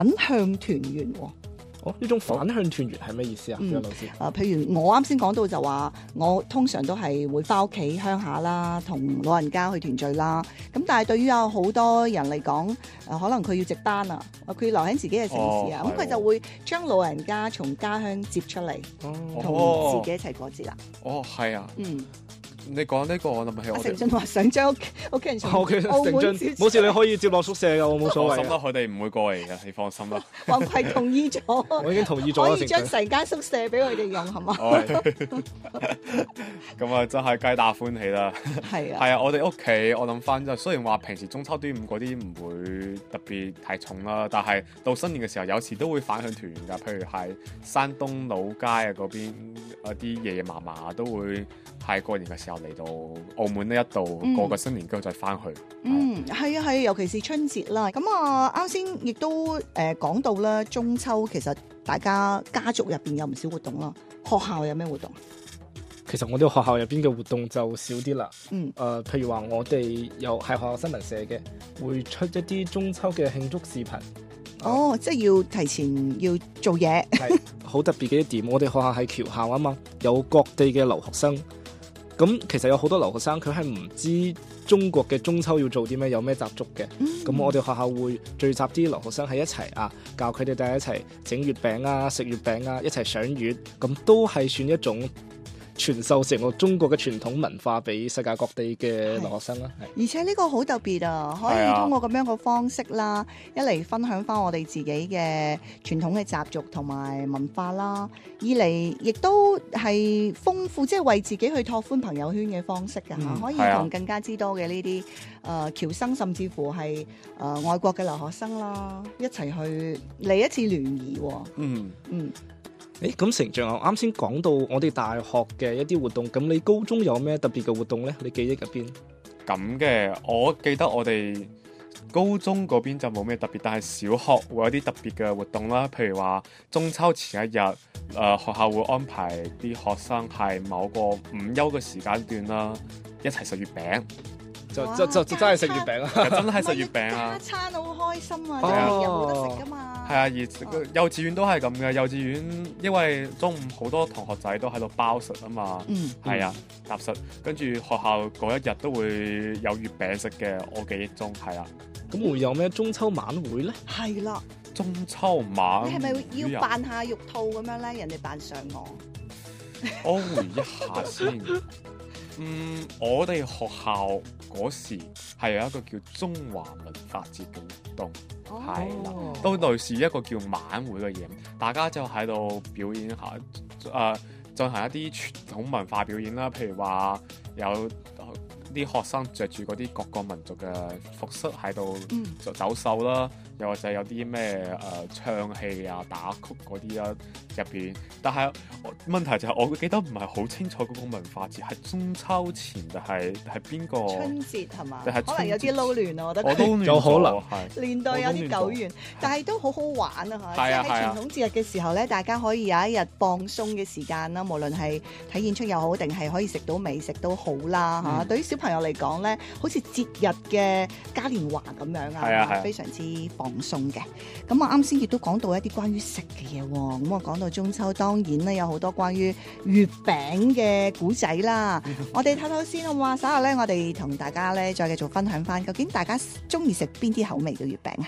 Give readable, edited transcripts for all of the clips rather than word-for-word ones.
向團圓喎。 呢種反向團圓係咩意思啊？張老師？ 譬如我啱先講到就話，我通常都係會翻屋企鄉下啦，同老人家去團聚啦。咁但係對於有好多人嚟講，可能佢要值班啊，佢要留喺自己嘅城市啊，咁佢就會將老人家從家鄉接出嚟，同自己一齊過節啦。 係啊。你講呢個我諗起阿成俊話想將屋企人從澳門接， 冇事，你可以接落宿舍㗎，我冇所謂。 放心啦，佢哋唔會過嚟嘅，你放心啦。 黃葵同意咗， 我已經同意咗， 可以將成間宿舍俾佢哋用，係嘛？ 咁啊，真係皆大歡喜啦。 係啊，我哋屋企我諗翻就，雖然話平時中秋端午嗰啲唔會特別太重啦，但係到新年嘅時候，有時都會反向團圓㗎。譬如係山東老街啊嗰邊啲爺爺嫲嫲都會係過年嘅時候嚟到澳門呢一度過個新年，之後再翻去。 係啊，尤其是春節啦。咁啱先亦都講到啦，中秋其實大家家族入邊有唔少活動啦。學校有咩活動？ 其實我哋學校入邊嘅活動就少啲啦。譬如話我哋有係學校新聞社嘅，會出一啲中秋嘅慶祝視頻。 即係要提前要做嘢。 係好特別嘅一點，我哋學校係僑校啊嘛，有各地嘅留學生。咁其實有好多留學生佢係唔知中國嘅中秋要做啲咩，有咩習俗嘅。咁我哋學校會聚集啲留學生喺一齊啊，教佢哋大家一齊整月餅啊、食月餅啊、一齊賞月，咁都係算一種傳授成個中國嘅傳統文化俾世界各地嘅留學生啦。 而且呢個好特別啊，可以通過咁樣嘅方式啦，一嚟分享翻我哋自己嘅傳統嘅習俗同埋文化啦，二嚟亦都係豐富，即係為自己去拓寬朋友圈嘅方式㗎嚇，可以同更加之多嘅呢啲僑生，甚至乎係外國嘅留學生啦，一齊去嚟一次聯誼喎。 咁成長啱先講到我哋大學嘅一啲活動，咁你高中有咩特別嘅活動呢？你記憶入邊？ 咁嘅，我記得我哋高中嗰邊就冇咩特別，但係小學會有啲特別嘅活動啦。譬如話中秋前一日，學校會安排啲學生係某個午休嘅時間段啦，一齊食月餅。 就真係食月餅啊！ 真係食月餅啊！ 加餐好開心啊！真係有得食㗎嘛。 係啊，而幼稚園都係咁嘅。幼稚園因為中午好多同學仔都喺度包食啊嘛。係啊，搭食。跟住學校嗰一日都會有月餅食嘅。我記憶中係啊。 咁會有咩中秋晚會咧？ 係啦， 中秋晚你係咪要扮下玉兔咁樣咧？人哋扮嫦娥。 我回憶下先。我哋學校嗰時係有一個叫中華文化節嘅活動，係啦，都類似一個叫晚會嘅嘢，大家就喺度表演下，進行一啲傳統文化表演啦，譬如話有啲學生着住嗰啲各個民族嘅服飾喺度就走秀啦，又或者有啲咩唱戲啊、打曲嗰啲啊入邊。但係問題就係我記得唔係好清楚嗰個文化節係中秋前定係邊個春節係嘛？ 可能有啲撈亂啊，我覺得。 我都有可能年代有啲久遠，但係都好好玩啊！即係喺傳統節日嘅時候咧，大家可以有一日放鬆嘅時間啦，無論係睇演出又好，定係可以食到美食都好啦嚇。對於小朋友嚟講咧，好似節日嘅嘉年華咁樣啊，非常之放鬆嘅。咁啊，啱先亦都講到一啲關於食嘅嘢喎。咁我講到中秋，當然咧有好多關於月餅嘅古仔啦。我哋唞唞先好嘛？稍後咧，我哋同大家咧再繼續分享翻，究竟大家中意食邊啲口味嘅月餅啊？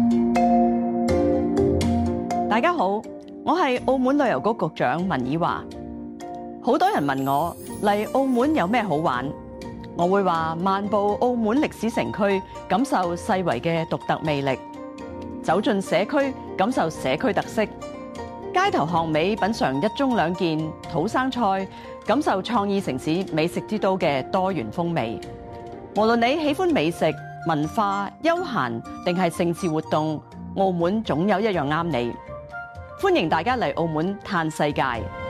大家好，我係澳門旅遊局局長文以華。好多人問我嚟澳門有咩好玩，我會話漫步澳門歷史城區，感受世遺嘅獨特魅力；走進社區，感受社區特色；街頭巷尾品嘗一盅兩件土生菜，感受創意城市美食之都嘅多元風味。無論你喜歡美食、文化、休閒定係盛事活動，澳門總有一樣啱你。歡迎大家嚟澳門嘆世界。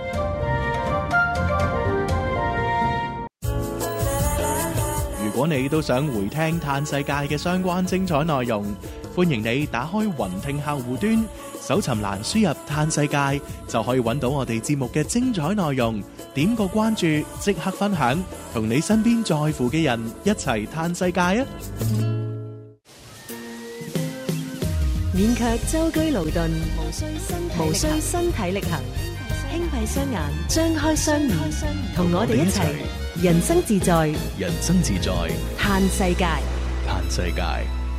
如果你都想回聽嘆世界嘅相關精彩內容，歡迎你打開雲聽客戶端，搜尋欄輸入嘆世界，就可以揾到我哋節目嘅精彩內容。點個關注，即刻分享，同你身邊在乎嘅人一齊嘆世界啊！ 勉強舟車勞頓， 無需身體力行， 輕閉雙眼，張開雙面，同我哋一齊人生自在， 人生自在， 嘆世界。 嘆世界。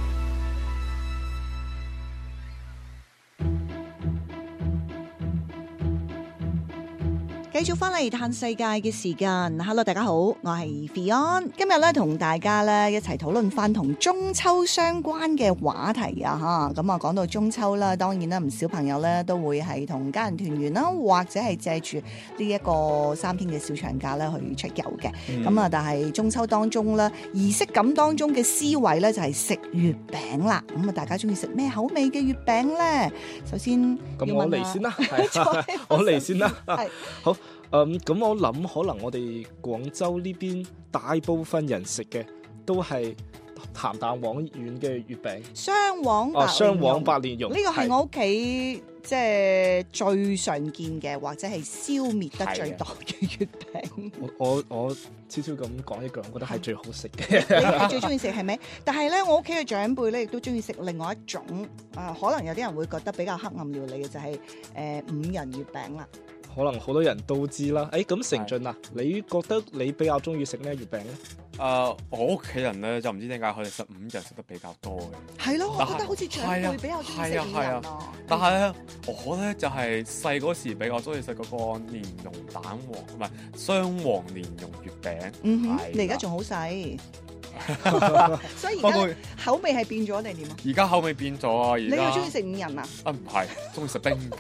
繼續翻嚟嘆世界嘅時間 ，Hello 大家好，我係 Fion， 今日咧同大家咧一齊討論翻同中秋相關嘅話題啊嚇，咁啊講到中秋啦，當然啦唔少朋友咧都會係同家人團圓啦，或者係借住呢一個3天嘅小長假咧去出遊嘅，咁啊但係中秋當中咧儀式感當中嘅思維咧就係食月餅啦，咁啊大家中意食咩口味嘅月餅咧？首先咁我嚟先啦，我嚟先啦，好。咁我諗可能我哋廣州呢邊大部分人食嘅都係鹹蛋黃縣嘅月餅， 雙黃白蓮蓉呢個係我屋企即係最常見嘅，或者係消滅得最多嘅月餅。 我悄悄咁講一句，我覺得係最好食嘅。 你最中意食係咩？但係咧，我屋企嘅長輩咧亦都中意食另外一種可能有啲人會覺得比較黑暗料理嘅就係五仁月餅啦。 可能好多人都知啦。咁成俊啊，你覺得你比較中意食咩月餅咧？ 我屋企人咧就唔知點解佢哋食五仁食得比較多嘅。 係咯，我覺得好似長輩比較中意食五仁啊。 但係咧，我咧就係細嗰時比較中意食嗰個蓮蓉蛋黃，唔係雙黃蓮蓉月餅。 你而家仲好細。所以而家口味係變咗定點啊？ 而家口味變咗啊！ 你又中意食五仁啊？ 唔係，中意食冰皮。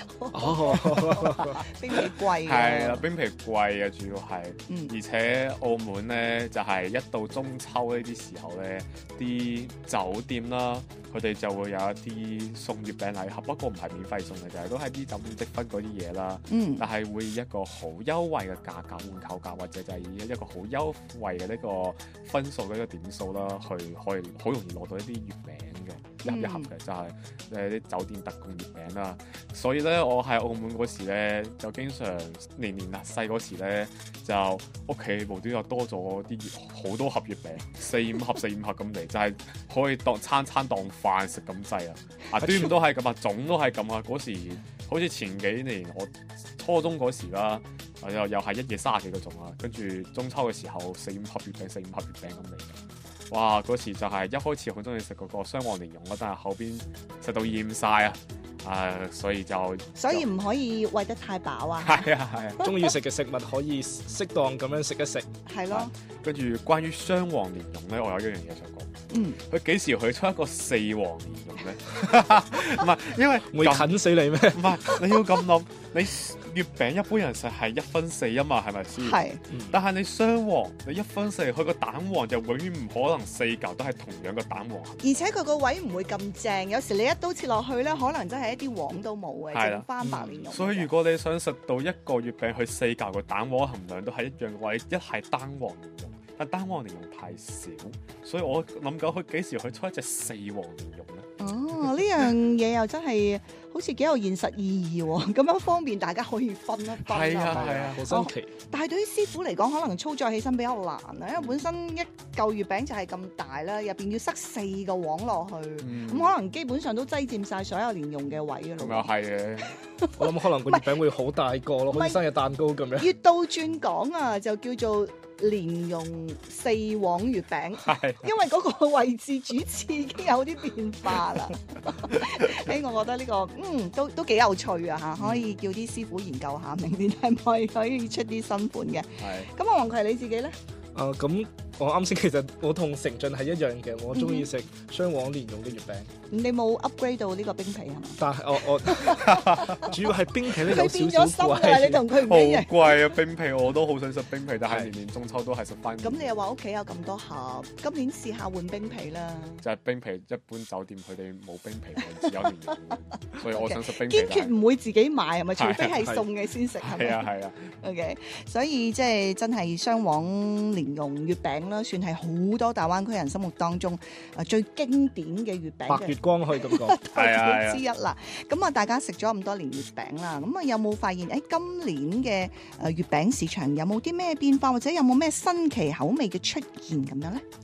冰皮貴。 係啦，冰皮貴啊，主要係。而且澳門咧，就係一到中秋呢啲時候咧，啲酒店啦，佢哋就會有一啲送月餅禮盒，不過唔係免費送嘅，就係都係啲酒店積分嗰啲嘢啦。但係會以一個好優惠嘅價格換購價，或者就係以一個好優惠嘅呢個分數。嗰個點數啦，可以好容易攞到一啲月餅嘅一盒嘅，就係啲酒店特供月餅啦。所以咧，我喺澳門嗰時咧，就經常年細嗰時咧，就屋企無端又多咗啲好多盒月餅，4、5盒咁嚟，就係可以當餐當飯食咁滯啊！端午都係咁啊，粽都係咁啊。嗰時好似前幾年我初中嗰時啦。又係一夜30幾個粽啊！跟住中秋嘅時候4、5盒月餅咁嚟。哇！嗰時就係一開始好中意食嗰個雙黃蓮蓉啦，但係後邊食到厭晒啊！所以唔可以餵得太飽啊！ 係啊！中意食嘅食物可以適當咁樣食一食。 係咯。 跟住關於雙黃蓮蓉咧，我有一樣嘢想講。佢幾時去出一個4黃蓮蓉咧？唔係，因為會啃死你咩？ 唔係，你要咁諗，你月餅一般人食係1/4啊嘛，係咪先？ 係。 但係你雙黃，你1/4，佢個蛋黃就永遠唔可能4嚿都係同樣嘅蛋黃。 而且佢個位唔會咁正，有時你一刀切落去咧，可能真係一啲黃都冇嘅，剩翻白蓮蓉。 所以如果你想食到一個月餅去4嚿嘅蛋黃含量都係一樣嘅話，一係單黃蓮蓉。但單黃蓮蓉太少，所以我諗緊佢幾時去出一隻4黃蓮蓉咧？ 呢樣嘢又真係好似幾有現實意義喎，咁樣方便大家可以分一分。 係啊， 好新奇。 但係對於師傅嚟講，可能操作起身比較難啊，因為本身一嚿月餅就係咁大啦，入邊要塞4個黃落去，咁可能基本上都擠佔晒所有蓮蓉嘅位㗎咯。 咁又係嘅， 我諗可能個月餅會好大個咯，好似生日蛋糕咁樣。 越倒轉講啊，就叫做蓮蓉4黃月餅，因為嗰個位置主次已經有啲變化啦。我覺得呢個都幾有趣啊嚇，可以叫啲師傅研究下，明年係咪可以出啲新款嘅？咁黃葵你自己咧？ 咁我啱先其實我同成俊係一樣嘅，我中意食雙黃蓮蓉嘅月餅。 你冇 upgrade 到呢個冰皮係嘛？ 但係我主要係冰皮咧有少少貴，你同佢唔一樣。 好貴啊！冰皮我都好想食冰皮，但係年中秋都係食翻。 咁你又話屋企有咁多盒，今年試下換冰皮啦。 就係冰皮，一般酒店佢哋冇冰皮，只有蓮蓉，所以我想食冰皮。 堅決唔會自己買係咪？除非係送嘅先食係咪？ 係啊。 OK， 所以即係真係雙黃蓮蓉月餅啦，算係好多大灣區人心目當中最經典嘅月餅。 白月光可以咁講， 係之一啦。咁大家食咗咁多年月餅啦，咁有冇發現今年嘅月餅市場有冇啲咩變化，或者有冇咩新奇口味嘅出現咁樣咧？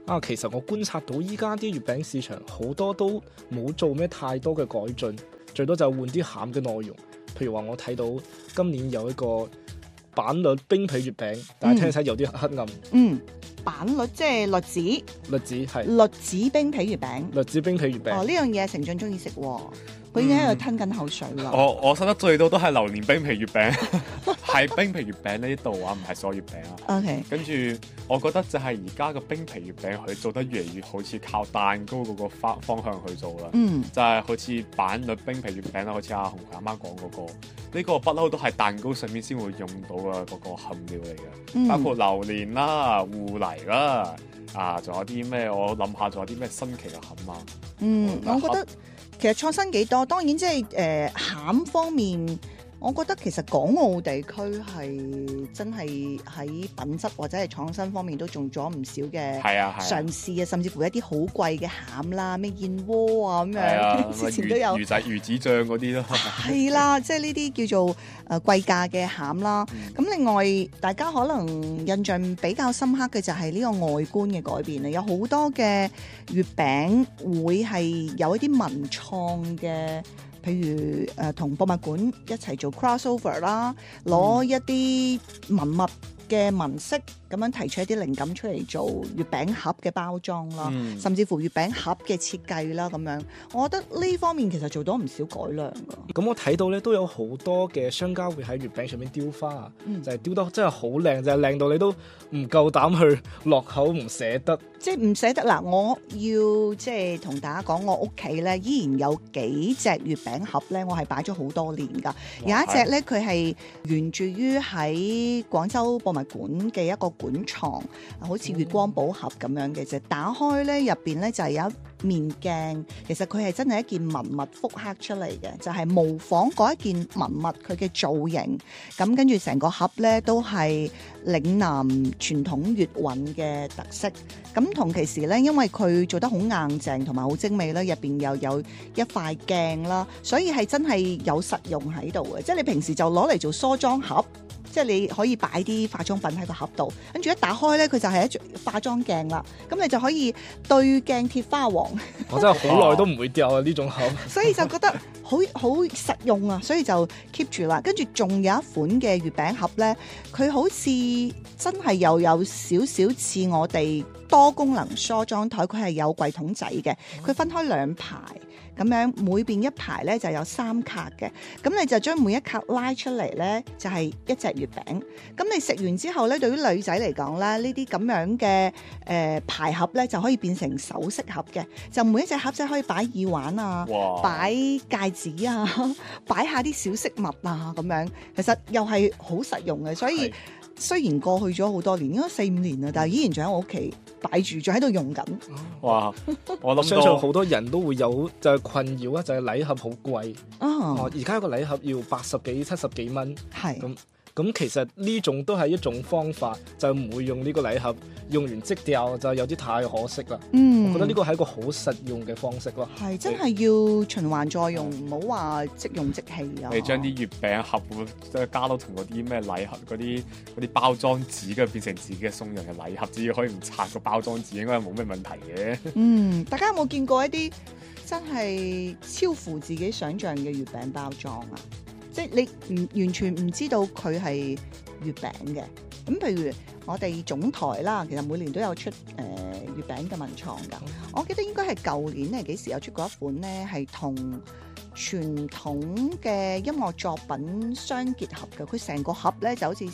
其實我觀察到依家啲月餅市場好多都冇做咩太多嘅改進，最多就換啲餡嘅內容。譬如話我睇到今年有一個板栗冰皮月餅，但係聽起嚟有啲黑暗。 板栗即係栗子， 栗子係栗子冰皮月餅。 栗子冰皮月餅。 呢樣嘢成俊中意食喎，佢已經喺度吞緊口水啦。 我食得最多都係榴蓮冰皮月餅，係冰皮月餅呢度啊，唔係所有月餅啊。 OK。 跟住我覺得就係而家個冰皮月餅佢做得越嚟越好似靠蛋糕嗰個方向去做啦。就係好似板栗冰皮月餅啦，好似阿紅佢啱啱講嗰個，呢個不嬲都係蛋糕上面先會用到嘅嗰個餡料嚟嘅，包括榴蓮啦、芋泥啦，仲有啲咩？我諗下仲有啲咩新奇嘅餡啊？ 我覺得其實創新幾多，當然即係餡方面。我覺得其實港澳地區係真係喺品質或者係創新方面都做咗唔少嘅嘗試啊，甚至乎一啲好貴嘅餡啦，咩燕窩啊咁樣，之前都有魚子醬嗰啲咯， 係啦，即係呢啲叫做貴價嘅餡啦。咁另外大家可能印象比較深刻嘅就係呢個外觀嘅改變啊，有好多嘅月餅會係有一啲文創嘅。譬如同博物館一齊做 crossover 啦，攞一啲文物嘅紋飾咁樣提出一啲靈感出嚟做月餅盒嘅包裝啦，甚至乎月餅盒嘅設計啦咁樣，我覺得呢方面其實做到唔少改良㗎。 咁我睇到咧都有好多嘅商家會喺月餅上面雕花，就係雕得真係好靚，就係靚到你都唔夠膽去落口，唔捨得。 即係唔捨得嗱，我要即係同大家講，我屋企咧依然有幾隻月餅盒咧，我係擺咗好多年㗎。有一隻咧，佢係源自於喺廣州博物館嘅一個館藏，好似月光寶盒咁樣嘅啫。打開咧，入邊咧就係有一面鏡，其實佢係真係一件文物復刻出嚟嘅，就係模仿嗰一件文物佢嘅造型。咁跟住成個盒咧都係嶺南傳統月韻嘅特色。咁同其時咧，因為佢做得好硬淨同埋好精美啦，入邊又有一塊鏡啦，所以係真係有實用喺度嘅。即係你平時就攞嚟做梳妝盒。即係你可以擺啲化妝品喺個盒度，跟住一打開咧，佢就係一化妝鏡啦。咁你就可以對鏡貼花黃。 我真係好耐都唔會掉啊呢種盒。 所以就覺得好實用啊，所以就 keep 住啦。跟住仲有一款嘅月餅盒咧，佢好似真係又有少少似我哋多功能梳妝台，佢係有櫃桶仔嘅，佢分開兩排。咁樣每邊一排咧就有3卡嘅，咁你就將每一卡拉出嚟咧，就係一隻月餅。咁你食完之後咧，對於女仔嚟講咧，呢啲咁樣嘅牌盒咧，就可以變成首飾盒嘅，就每一隻盒仔可以擺耳環啊，擺戒指啊，擺下啲小飾物啊咁樣，其實又係好實用嘅，所以。雖然過去咗好多年，應該4-5年啦，但係依然仲喺我屋企擺住，仲喺度用緊。 哇！我諗相信好多人都會有就係困擾啊，就係禮盒好貴。而家一個禮盒要80幾、70幾蚊。係。咁其實呢種都係一種方法，就唔會用呢個禮盒，用完即掉就有啲太可惜啦。我覺得呢個係一個好實用嘅方式咯。係真係要循環再用，唔好話即用即棄啊！ 你將啲月餅盒即係加到同嗰啲咩禮盒嗰啲包裝紙嘅變成自己嘅送人嘅禮盒，只要可以唔拆個包裝紙，應該係冇咩問題嘅。 大家有冇見過一啲真係超乎自己想象嘅月餅包裝啊？即係你完全唔知道佢係月餅嘅。咁譬如我哋總台啦，其實每年都有出月餅嘅文創㗎。我記得應該係舊年係幾時有出過一款咧，係同傳統嘅音樂作品相結合嘅。佢成個盒咧就好似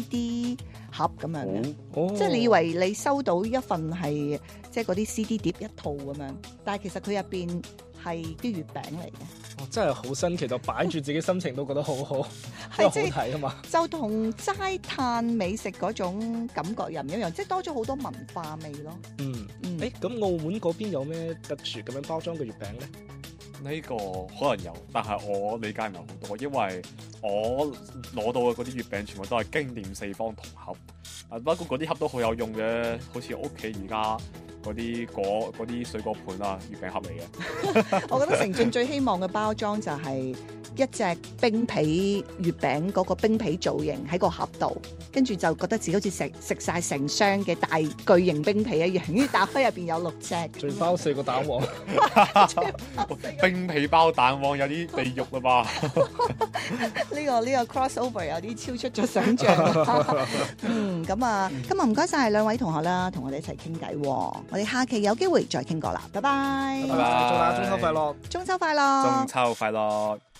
CD 盒咁樣嘅，即係你以為你收到一份係即係嗰啲 CD 碟一套咁樣，但係其實佢入邊係啲月餅嚟嘅。 真係好新奇，就擺住自己心情都覺得好好，因為好睇啊嘛。就同齋嘆美食嗰種感覺又唔一樣，即係多咗好多文化味咯。 咁澳門嗰邊有咩特殊咁樣包裝嘅月餅咧？ 呢個可能有，但係我理解唔係好多，因為我攞到嘅嗰啲月餅全部都係經典四方銅盒。不過嗰啲盒都好有用嘅，好似屋企而家嗰啲水果盤啊，月餅盒嚟嘅。 我覺得成俊最希望嘅包裝就係一隻冰皮月餅嗰個冰皮造型喺個盒度，跟住就覺得自己好似食晒成箱嘅大巨型冰皮一樣，跟住打開入邊有6隻， 仲包4個蛋黃， 冰皮包蛋黃有啲地獄啦吧？ 呢個 crossover 有啲超出咗想像。咁啊，今日唔該晒兩位同學啦，同我哋一齊傾偈。我哋下期有機會再傾過啦，拜拜。 拜拜，祝大家中秋快樂！ 中秋快樂！ 中秋快樂！